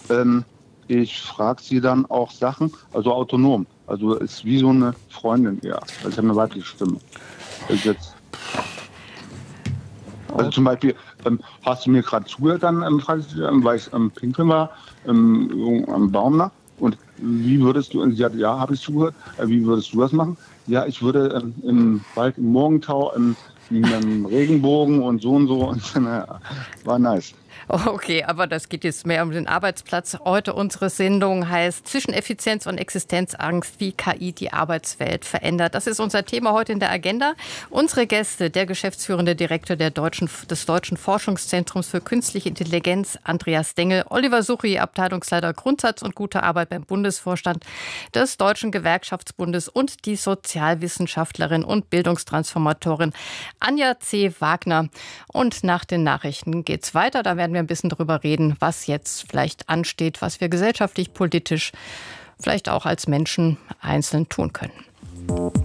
Ich frage sie dann auch Sachen, also autonom. Also ist wie so eine Freundin eher. Also ich habe eine weibliche Stimme. Also zum Beispiel, hast du mir gerade zugehört, dann frage ich, weil ich pinkeln war, am Baum nach. Und wie würdest du, und sie hat, ja, habe ich zugehört, wie würdest du das machen? Ja, ich würde im Wald, im Morgentau, im Regenbogen und so. Und naja, war nice. Okay, aber das geht jetzt mehr um den Arbeitsplatz. Heute unsere Sendung heißt Zwischen Effizienz und Existenzangst, wie KI die Arbeitswelt verändert. Das ist unser Thema heute in der Agenda. Unsere Gäste, der geschäftsführende Direktor des Deutschen Forschungszentrums für Künstliche Intelligenz, Andreas Dengel, Oliver Suchy, Abteilungsleiter Grundsatz und gute Arbeit beim Bundesvorstand des Deutschen Gewerkschaftsbundes und die Sozialwissenschaftlerin und Bildungstransformatorin Anja C. Wagner. Und nach den Nachrichten geht's weiter. Da werden wir ein bisschen drüber reden, was jetzt vielleicht ansteht, was wir gesellschaftlich, politisch, vielleicht auch als Menschen einzeln tun können.